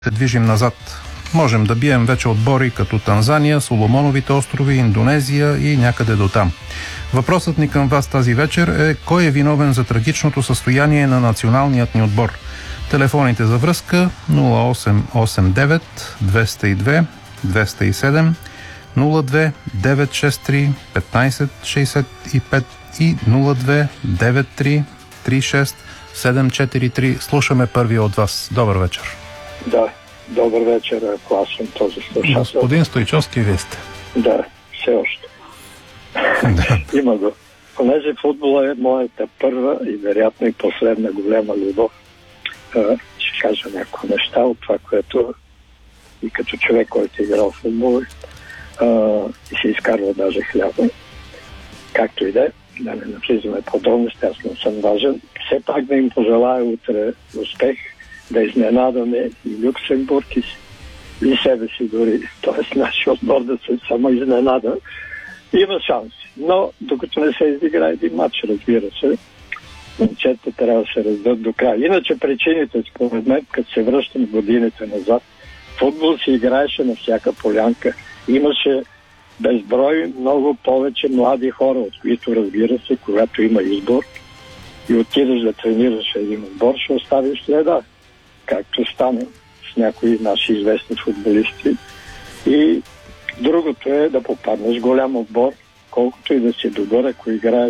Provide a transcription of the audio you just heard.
се движим назад. Можем да бием вече отбори като Танзания, Соломоновите острови, Индонезия и някъде до там. Въпросът ни към вас тази вечер е: кой е виновен за трагичното състояние на националният ни отбор? Телефоните за връзка 0889 202 207 02 963 1565 и 02 93 36 743. Слушаме първи от вас. Добър вечер. Да, добър вечер, ако аз съм този слушател. Господин Стойчовски, вие сте. Да, все още. Да. Има го. Понеже футбола е моята първа и вероятно и последна голема любов, ще кажа някои неща от това, което и като човек, който е играл в футбол и се изкарва даже хляба. Както и да не навлизаме подробности, аз не съм важен. Все пак да им пожелая утре успех, да изненадаме и Люксембург и себе си дори. Т.е. нашия отбор да се само изненада. Има шанс. Но докато не се изигра един матч, разбира се, момчета трябва да се раздадат до края. Иначе причините, според мен, като се връщам годините назад, футбол се играеше на всяка полянка. Имаше безброй много повече млади хора, от които, разбира се, когато има избор и отидеш да тренираш един отбор, ще оставиш следа, както стане с някои наши известни футболисти. И другото е да попаднеш голям отбор, колкото и да си добър, ако играеш